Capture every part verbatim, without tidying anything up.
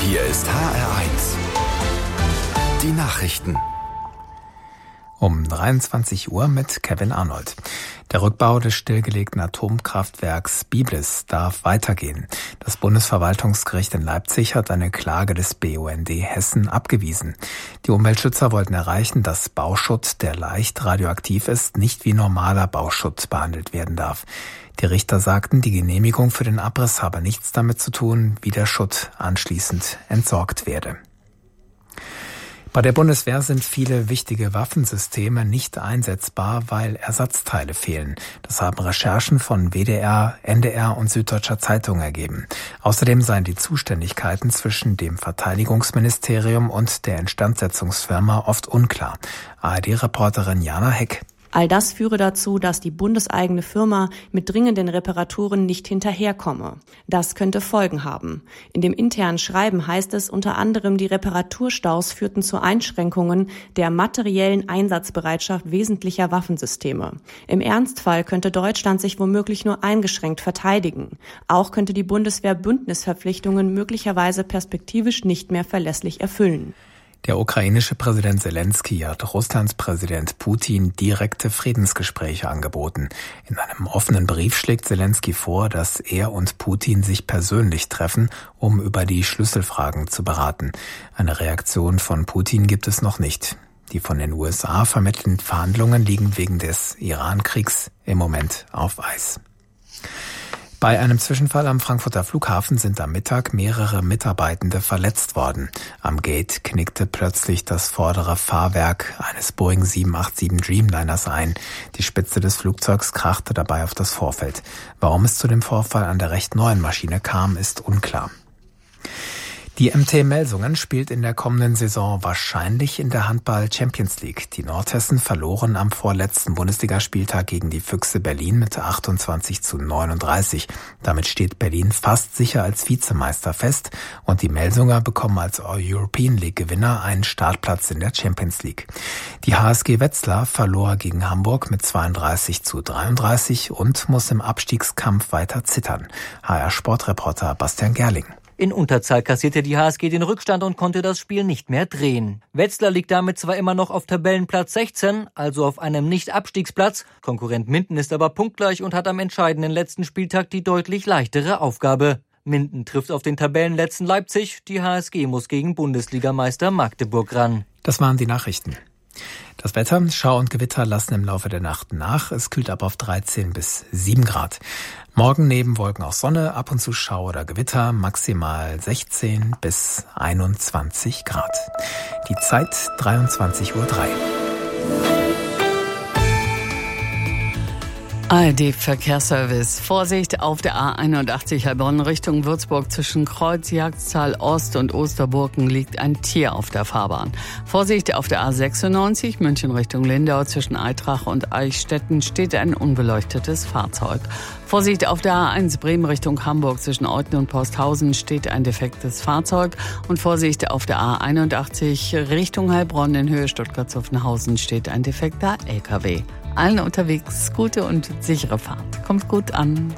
Hier ist H R eins. Die Nachrichten. Um dreiundzwanzig Uhr mit Kevin Arnold. Der Rückbau des stillgelegten Atomkraftwerks Biblis darf weitergehen. Das Bundesverwaltungsgericht in Leipzig hat eine Klage des B U N D Hessen abgewiesen. Die Umweltschützer wollten erreichen, dass Bauschutt, der leicht radioaktiv ist, nicht wie normaler Bauschutt behandelt werden darf. Die Richter sagten, die Genehmigung für den Abriss habe nichts damit zu tun, wie der Schutt anschließend entsorgt werde. Bei der Bundeswehr sind viele wichtige Waffensysteme nicht einsetzbar, weil Ersatzteile fehlen. Das haben Recherchen von W D R, N D R und Süddeutscher Zeitung ergeben. Außerdem seien die Zuständigkeiten zwischen dem Verteidigungsministerium und der Instandsetzungsfirma oft unklar. A R D-Reporterin Jana Heck. All das führe dazu, dass die bundeseigene Firma mit dringenden Reparaturen nicht hinterherkomme. Das könnte Folgen haben. In dem internen Schreiben heißt es unter anderem, die Reparaturstaus führten zu Einschränkungen der materiellen Einsatzbereitschaft wesentlicher Waffensysteme. Im Ernstfall könnte Deutschland sich womöglich nur eingeschränkt verteidigen. Auch könnte die Bundeswehr Bündnisverpflichtungen möglicherweise perspektivisch nicht mehr verlässlich erfüllen. Der ukrainische Präsident Selenskyj hat Russlands Präsident Putin direkte Friedensgespräche angeboten. In einem offenen Brief schlägt Selenskyj vor, dass er und Putin sich persönlich treffen, um über die Schlüsselfragen zu beraten. Eine Reaktion von Putin gibt es noch nicht. Die von den U S A vermittelnden Verhandlungen liegen wegen des Iran-Kriegs im Moment auf Eis. Bei einem Zwischenfall am Frankfurter Flughafen sind am Mittag mehrere Mitarbeitende verletzt worden. Am Gate knickte plötzlich das vordere Fahrwerk eines Boeing sieben acht sieben Dreamliners ein. Die Spitze des Flugzeugs krachte dabei auf das Vorfeld. Warum es zu dem Vorfall an der recht neuen Maschine kam, ist unklar. Die M T Melsungen spielt in der kommenden Saison wahrscheinlich in der Handball-Champions League. Die Nordhessen verloren am vorletzten Bundesligaspieltag gegen die Füchse Berlin mit achtundzwanzig zu neununddreißig. Damit steht Berlin fast sicher als Vizemeister fest und die Melsunger bekommen als European League-Gewinner einen Startplatz in der Champions League. Die H S G Wetzlar verlor gegen Hamburg mit zweiunddreißig zu dreiunddreißig und muss im Abstiegskampf weiter zittern. H R-Sportreporter Bastian Gerling. In Unterzahl kassierte die H S G den Rückstand und konnte das Spiel nicht mehr drehen. Wetzlar liegt damit zwar immer noch auf Tabellenplatz sechzehn, also auf einem Nicht-Abstiegsplatz. Konkurrent Minden ist aber punktgleich und hat am entscheidenden letzten Spieltag die deutlich leichtere Aufgabe. Minden trifft auf den Tabellenletzten Leipzig, die H S G muss gegen Bundesligameister Magdeburg ran. Das waren die Nachrichten. Das Wetter, Schau und Gewitter lassen im Laufe der Nacht nach. Es kühlt ab auf dreizehn bis sieben Grad. Morgen neben Wolken auch Sonne, ab und zu Schau oder Gewitter, maximal sechzehn bis einundzwanzig Grad. Die Zeit dreiundzwanzig Uhr drei. A R D-Verkehrsservice. Vorsicht auf der A einundachtzig Heilbronn Richtung Würzburg zwischen Kreuz, Jagdzahl Ost und Osterburgen liegt ein Tier auf der Fahrbahn. Vorsicht auf der A sechsundneunzig München Richtung Lindau zwischen Eitrach und Eichstätten steht ein unbeleuchtetes Fahrzeug. Vorsicht auf der A eins Bremen Richtung Hamburg zwischen Euthen und Posthausen steht ein defektes Fahrzeug. Und Vorsicht auf der A einundachtzig Richtung Heilbronn in Höhe Stuttgart-Zuffenhausen steht ein defekter L K W. Allen unterwegs gute und sichere Fahrt. Kommt gut an.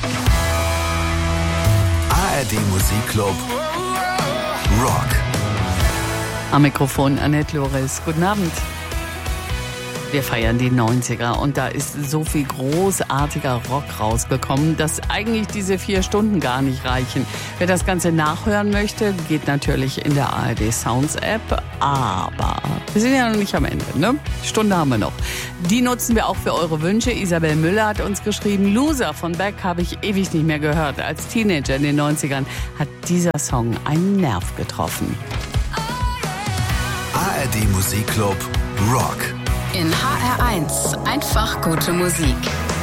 A R D Musikclub Rock. Am Mikrofon Annette Loris. Guten Abend. Wir feiern die neunziger und da ist so viel großartiger Rock rausgekommen, dass eigentlich diese vier Stunden gar nicht reichen. Wer das Ganze nachhören möchte, geht natürlich in der A R D Sounds App. Aber wir sind ja noch nicht am Ende, ne? Stunde haben wir noch. Die nutzen wir auch für eure Wünsche. Isabel Müller hat uns geschrieben, Loser von Beck habe ich ewig nicht mehr gehört. Als Teenager in den neunzigern hat dieser Song einen Nerv getroffen. A R D Musikclub Rock. In H R eins einfach gute Musik.